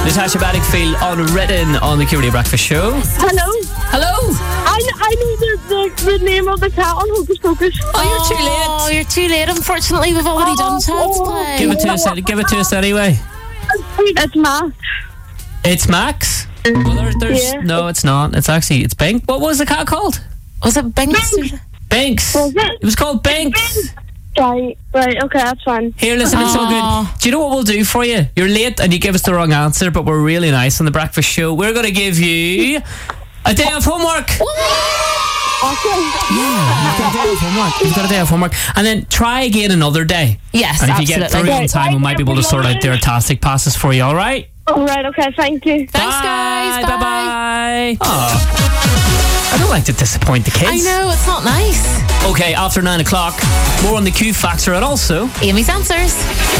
Natasha Bedingfield on Redden on the Q Radio Breakfast Show. Hello. I know the name of the cat on Hocus Pocus. Oh, You're too late. Unfortunately, we've already done Child's Play. Give it to us anyway. It's Max. It's Max? Well, there's no, it's not. It's Bink. What was the cat called? Was it Binks? Binks. Was it? It was called Binks. Right, okay, that's fine. Here, listen, it's all good. Do you know what we'll do for you? You're late and you give us the wrong answer, but we're really nice on the Breakfast Show. We're going to give you a day of homework. Awesome. Yeah, you've got a day of homework. And then try again another day. Yes, and if absolutely. you get through in time, we might be able to sort out their tastic passes for you, alright? Alright, okay, thank you. Thanks, guys. Bye-bye. I don't like to disappoint the kids. I know, it's not nice. Okay, after 9 o'clock, more on the Q Factor and also Amy's Answers.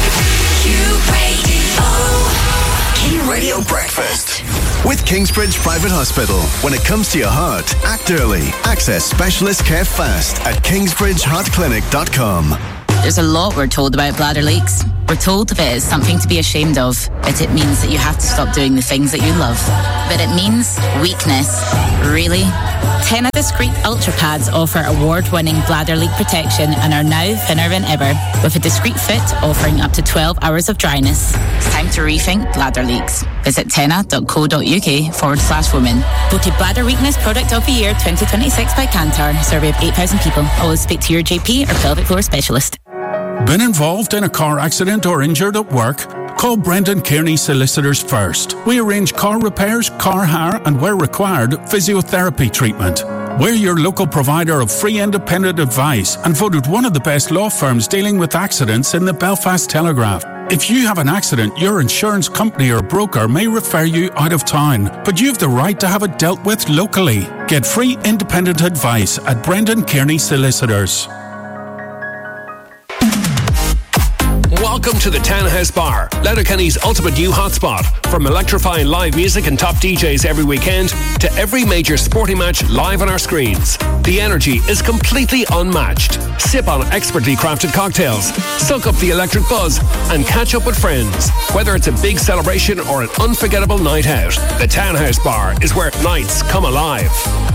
Q Radio Breakfast with Kingsbridge Private Hospital. When it comes to your heart, act early. Access specialist care fast at kingsbridgeheartclinic.com. There's a lot we're told about bladder leaks. We're told that it is something to be ashamed of, but it means that you have to stop doing the things that you love. But it means weakness. Really? Tena Discreet Ultra Pads offer award-winning bladder leak protection and are now thinner than ever, with a discreet fit offering up to 12 hours of dryness. It's time to rethink bladder leaks. Visit tena.co.uk/women. Voted Bladder Weakness Product of the Year 2026 by Kantar. Survey of 8,000 people. Always speak to your GP or pelvic floor specialist. Been involved in a car accident or injured at work? Call Brendan Kearney Solicitors first. We arrange car repairs, car hire and, where required, physiotherapy treatment. We're your local provider of free independent advice and voted one of the best law firms dealing with accidents in the Belfast Telegraph. If you have an accident, your insurance company or broker may refer you out of town, but you have the right to have it dealt with locally. Get free independent advice at Brendan Kearney Solicitors. Welcome to the Townhouse Bar, Letterkenny's ultimate new hotspot. From electrifying live music and top DJs every weekend to every major sporting match live on our screens. The energy is completely unmatched. Sip on expertly crafted cocktails, soak up the electric buzz, and catch up with friends. Whether it's a big celebration or an unforgettable night out, the Townhouse Bar is where nights come alive.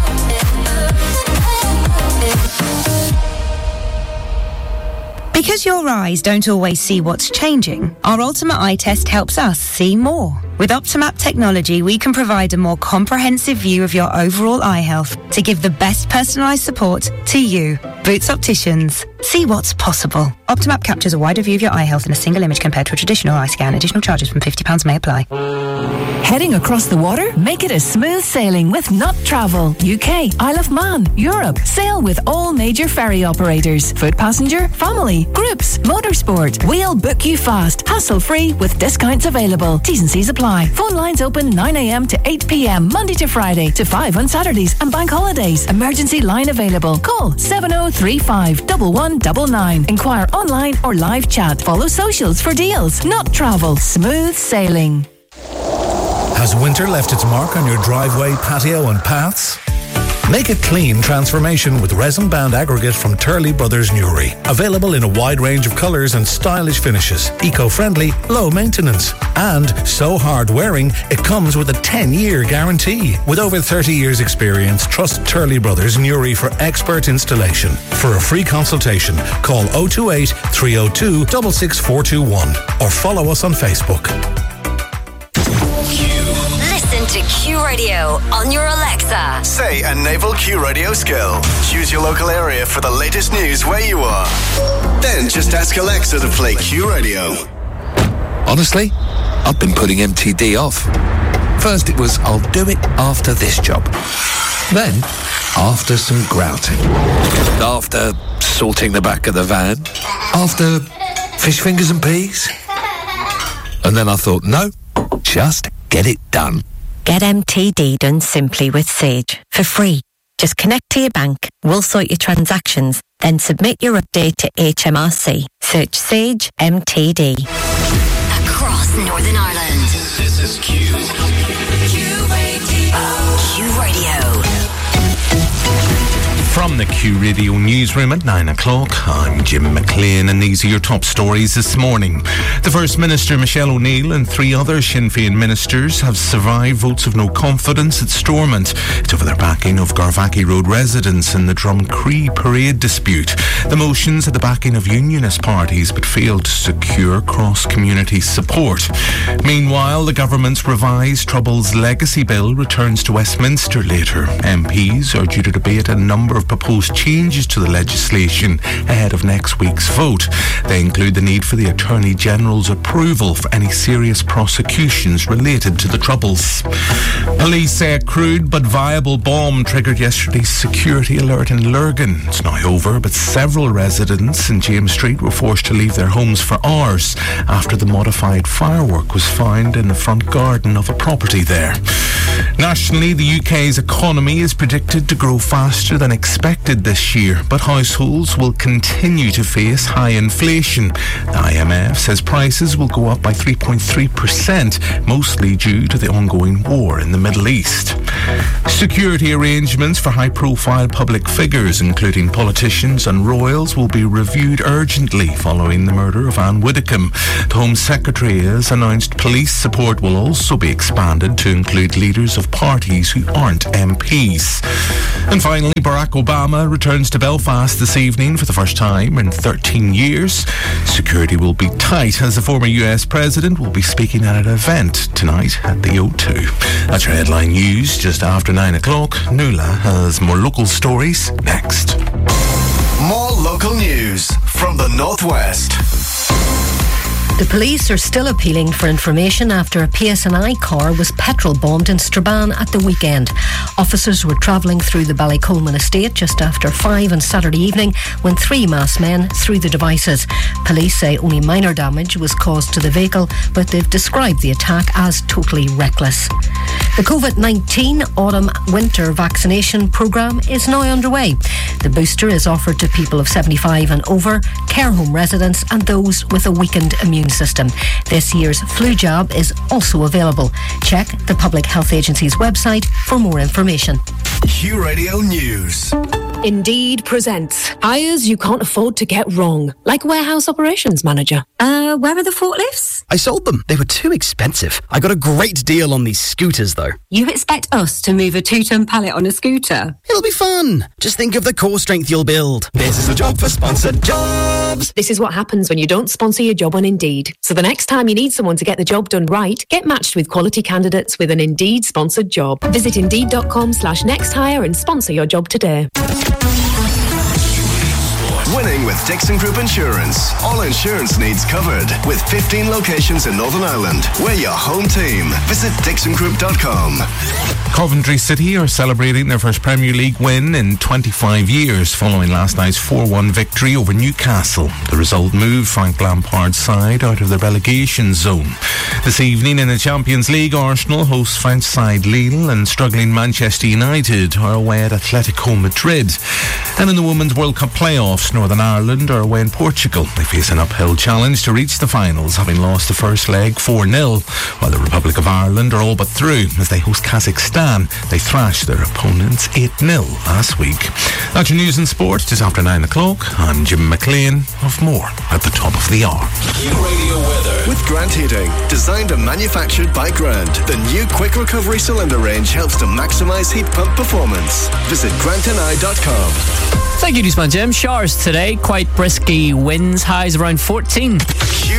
Because your eyes don't always see what's changing, our Ultimate Eye Test helps us see more. With Optimap technology, we can provide a more comprehensive view of your overall eye health to give the best personalised support to you. Boots Opticians. See what's possible. Optimap captures a wider view of your eye health in a single image compared to a traditional eye scan. Additional charges from £50 may apply. Heading across the water? Make it a smooth sailing with Not Travel. UK, Isle of Man, Europe. Sail with all major ferry operators. Foot passenger, family, groups, motorsport. We'll book you fast, hassle-free with discounts available. T's and C's apply. Phone lines open 9 a.m. to 8 p.m. Monday to Friday to 5 on Saturdays and bank holidays. Emergency line available. Call 7035 1199. Inquire online or live chat. Follow socials for deals. Not Travel. Smooth sailing. Has winter left its mark on your driveway, patio and paths? Make a clean transformation with resin-bound aggregate from Turley Brothers Newry. Available in a wide range of colours and stylish finishes. Eco-friendly, low maintenance. And so hard-wearing, it comes with a 10-year guarantee. With over 30 years' experience, trust Turley Brothers Newry for expert installation. For a free consultation, call 028 302 66421 or follow us on Facebook. Listen to Q Radio on your Alexa. Say a Naval Q Radio skill. Choose your local area for the latest news where you are. Then just ask Alexa to play Q Radio. Honestly, I've been putting MTD off. First it was, I'll do it after this job. Then, after some grouting. After sorting the back of the van. After fish fingers and peas. And then I thought, no, just get it done. Get MTD done simply with Sage for free. Just connect to your bank, we'll sort your transactions, then submit your update to HMRC. Search Sage MTD. Across Northern Ireland. This is Q. Q Radio. From From the Q Radio Newsroom at 9 o'clock, I'm Jim McLean, and these are your top stories this morning. The First Minister, Michelle O'Neill, and 3 other Sinn Féin ministers have survived votes of no confidence at Stormont. It's over their backing of Garvackie Road residents in the Drumcree parade dispute. The motions had the backing of unionist parties but failed to secure cross-community support. Meanwhile, the government's revised Troubles Legacy Bill returns to Westminster later. MPs are due to debate a number of proposed changes to the legislation ahead of next week's vote. They include the need for the Attorney General's approval for any serious prosecutions related to the Troubles. Police say a crude but viable bomb triggered yesterday's security alert in Lurgan. It's now over, but several residents in James Street were forced to leave their homes for hours after the modified firework was found in the front garden of a property there. Nationally, the UK's economy is predicted to grow faster than expected this year, but households will continue to face high inflation. The IMF says prices will go up by 3.3%, mostly due to the ongoing war in the Middle East. Security arrangements for high-profile public figures, including politicians and royals, will be reviewed urgently following the murder of Anne Widdecombe. The Home Secretary has announced police support will also be expanded to include leaders of parties who aren't MPs. And finally, Barack Obama returns to Belfast this evening for the first time in 13 years. Security will be tight as the former US president will be speaking at an event tonight at the O2. That's your headline news just after 9 o'clock. Nuala has more local stories next. More local news from the Northwest. The police are still appealing for information after a PSNI car was petrol bombed in Strabane at the weekend. Officers were travelling through the Ballycolman estate just after 5 on Saturday evening when 3 masked men threw the devices. Police say only minor damage was caused to the vehicle, but they've described the attack as totally reckless. The COVID-19 autumn-winter vaccination programme is now underway. The booster is offered to people of 75 and over, care home residents and those with a weakened immune system. This year's flu jab is also available. Check the Public Health Agency's website for more information. Q Radio News. Indeed presents hires you can't afford to get wrong, like warehouse operations manager. Where are the forklifts? I sold them. They were too expensive. I got a great deal on these scooters, though. You expect us to move a 2-ton pallet on a scooter? It'll be fun. Just think of the core strength you'll build. This is a job for Sponsored Jobs. This is what happens when you don't sponsor your job on Indeed. So the next time you need someone to get the job done right, get matched with quality candidates with an Indeed sponsored job. Visit Indeed.com/nexthire and sponsor your job today. Winning with Dixon Group Insurance. All insurance needs covered. With 15 locations in Northern Ireland. We're your home team. Visit DixonGroup.com. Coventry City are celebrating their first Premier League win in 25 years following last night's 4-1 victory over Newcastle. The result moved Frank Lampard's side out of the relegation zone. This evening in the Champions League, Arsenal hosts French side Lille, and struggling Manchester United are away at Atletico Madrid. And in the Women's World Cup playoffs, Northern Ireland are away in Portugal. They face an uphill challenge to reach the finals, having lost the first leg 4-0, while the Republic of Ireland are all but through as they host Kazakhstan. They thrashed their opponents 8-0 last week. That's your news and sport just after 9 o'clock. I'm Jim McLean. Of more at the top of the hour. Q Radio weather with Grant Heating. Designed and manufactured by Grant, the new quick recovery cylinder range helps to maximise heat pump performance. Visit grantni.com. Thank you, Newsman Jim. Showers today, quite brisky winds, highs around 14.